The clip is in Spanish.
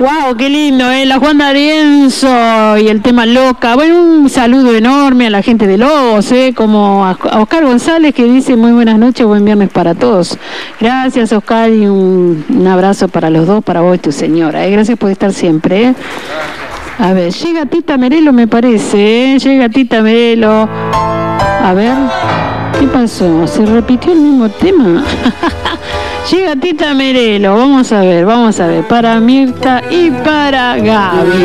Wow, qué lindo, la Juan D'Arienzo y el tema Loca. Bueno, un saludo enorme a la gente de Lobos, como a Oscar González, que dice muy buenas noches, buen viernes para todos. Gracias, Oscar, y un abrazo para los dos, para vos y tu señora. Gracias por estar siempre. A ver, llega Tita Merelo, me parece, llega Tita Merelo. A ver, ¿qué pasó? ¿Se repitió el mismo tema? Llega Tita Merelo, vamos a ver, para Mirta y para Gaby.